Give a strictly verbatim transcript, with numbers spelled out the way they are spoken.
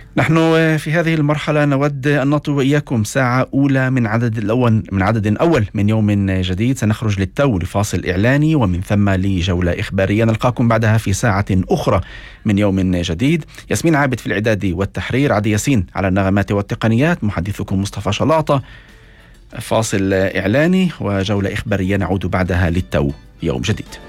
نحن في هذه المرحلة نود أن نطوي وإياكم ساعة أولى من عدد الأول من عدد أول من يوم جديد. سنخرج للتو لفاصل إعلاني ومن ثم لجولة إخبارية. نلقاكم بعدها في ساعة أخرى من يوم جديد. ياسمين عابد في الإعداد والتحرير، عدي ياسين على النغمات والتقنيات، محدثكم مصطفى شلاطة. فاصل إعلاني وجولة إخبارية، نعود بعدها للتو يوم جديد.